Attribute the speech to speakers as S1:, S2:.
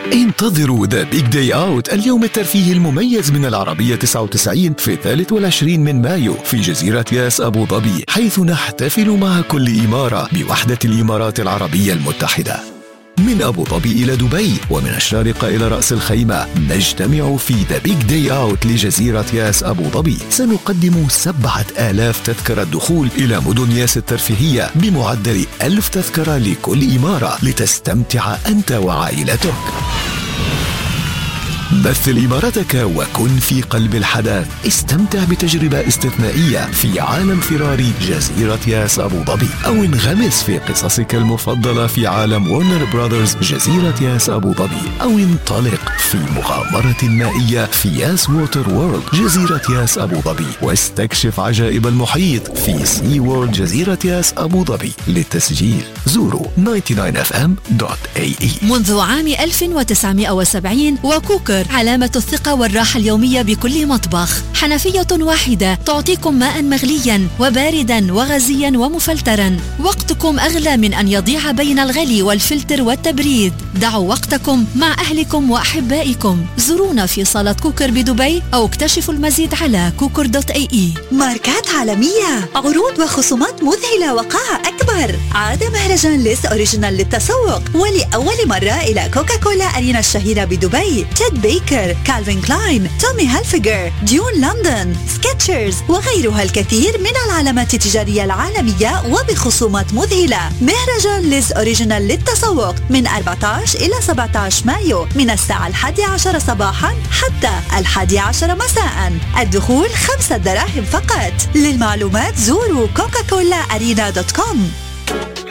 S1: انتظروا ذا بيج داي اوت، اليوم الترفيهي المميز من العربية 99 في 23 من مايو في جزيرة ياس أبو ظبي، حيث نحتفل مع كل إمارة بوحدة الإمارات العربية المتحدة. من أبو ظبي إلى دبي ومن الشارقة إلى رأس الخيمة نجتمع في ذا بيج داي أوت لجزيرة ياس أبو ظبي. سنقدم 7000 تذكرة دخول إلى مدن ياس الترفيهية بمعدل 1000 تذكرة لكل إمارة لتستمتع أنت وعائلتك. مثل إمارتك وكن في قلب الحدث. استمتع بتجربة استثنائية في عالم فراري جزيرة ياس أبو ظبي، أو انغمس في قصصك المفضلة في عالم وورنر براذرز جزيرة ياس أبو ظبي، أو انطلق في مغامرة مائية في ياس ووتر وورلد جزيرة ياس أبو ظبي، واستكشف عجائب المحيط في سي وورلد جزيرة ياس أبو ظبي. للتسجيل زوروا 99fm.ae.
S2: منذ عام 1970 وكوكر علامة الثقة والراحة اليومية بكل مطبخ. حنفية واحدة تعطيكم ماء مغليا وباردا وغازيا ومفلترا. وقتكم أغلى من أن يضيع بين الغلي والفلتر والتبريد. دعوا وقتكم مع أهلكم وأحبائكم. زورونا في صالة كوكر بدبي أو اكتشفوا المزيد على كوكر.ae.
S3: ماركات عالمية، عروض وخصومات مذهلة وقاعة أكبر. عاد مهرجان ليس أوريجينال للتسوق ولأول مرة إلى كوكاكولا أرينا الشهيرة بدبي. تيد بيكر، كالفين كلاين، تومي هالفيجر، ديون لندن، سكتشرز وغيرها الكثير من العلامات التجارية العالمية وبخصومات مذهلة. مهرجان ليس أوريجينال للتسوق من 14 إلى 17 مايو من الساعة 11 صباحا حتى 11 مساء. الدخول 5 دراهم فقط. للمعلومات زوروا coca-cola arena.com.